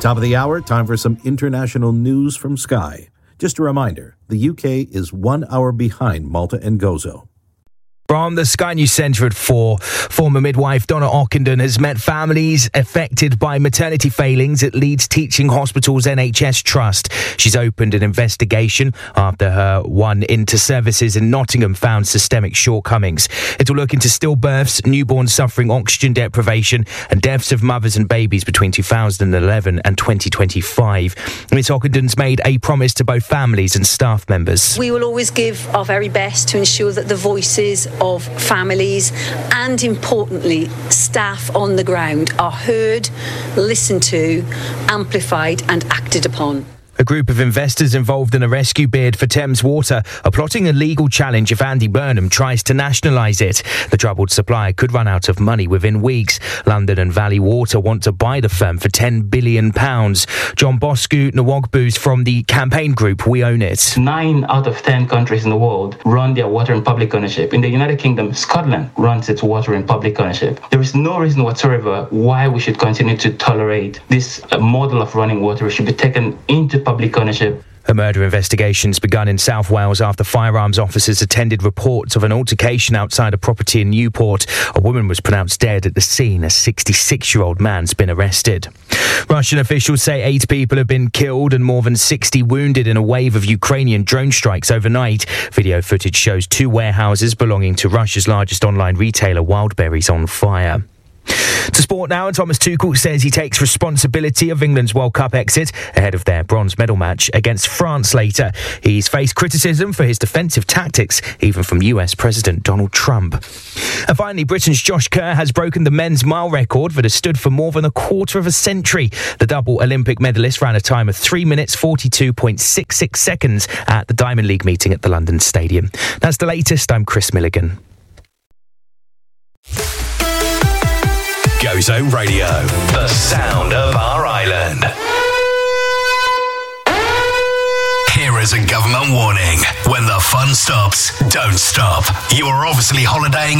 Top of the hour, time for some international news from Sky. Just a reminder, the UK is 1 hour behind Malta and Gozo. From the Sky News Centre at 4, former midwife Donna Ockenden has met families affected by maternity failings at Leeds Teaching Hospital's NHS Trust. She's opened an investigation after her one inter-services in Nottingham found systemic shortcomings. It'll look into stillbirths, newborns suffering oxygen deprivation and deaths of mothers and babies between 2011 and 2025. Ms Ockenden's made a promise to both families and staff members. We will always give our very best to ensure that the voices of families and, importantly, staff on the ground are heard, listened to, amplified and acted upon. A group of investors involved in a rescue bid for Thames Water are plotting a legal challenge if Andy Burnham tries to nationalise it. The troubled supplier could run out of money within weeks. London and Valley Water want to buy the firm for £10 billion. John Bosco Nwogbu's from the campaign group We Own It. 9 out of 10 countries in the world run their water in public ownership. In the United Kingdom, Scotland runs its water in public ownership. There is no reason whatsoever why we should continue to tolerate this model of running water. It should be taken into public ownership. A murder investigation's begun in South Wales after firearms officers attended reports of an altercation outside a property in Newport. A woman was pronounced dead at the scene. A 66-year-old man's been arrested. Russian officials say 8 people have been killed and more than 60 wounded in a wave of Ukrainian drone strikes overnight. Video footage shows 2 warehouses belonging to Russia's largest online retailer, Wildberries, on fire. To sport now, and Thomas Tuchel says he takes responsibility of England's World Cup exit ahead of their bronze medal match against France later. He's faced criticism for his defensive tactics, even from US President Donald Trump. And finally, Britain's Josh Kerr has broken the men's mile record that has stood for more than a quarter of a century. The double Olympic medalist ran a time of 3 minutes 42.66 seconds at the Diamond League meeting at the London Stadium. That's the latest. I'm Chris Milligan. Go Zone Radio, the sound of our island. Here is a government warning. When the fun stops, don't stop. You are obviously holidaying